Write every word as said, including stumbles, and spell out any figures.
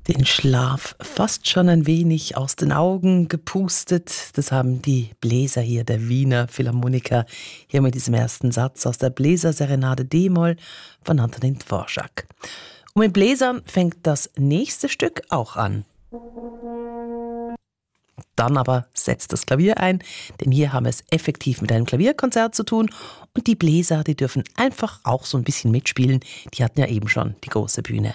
Den Schlaf fast schon ein wenig aus den Augen gepustet. Das haben die Bläser hier der Wiener Philharmoniker hier mit diesem ersten Satz aus der Bläserserenade D-Moll von Antonin Dvorak. Und mit Bläsern fängt das nächste Stück auch an. Dann aber setzt das Klavier ein, denn hier haben wir es effektiv mit einem Klavierkonzert zu tun und die Bläser, die dürfen einfach auch so ein bisschen mitspielen. Die hatten ja eben schon die große Bühne.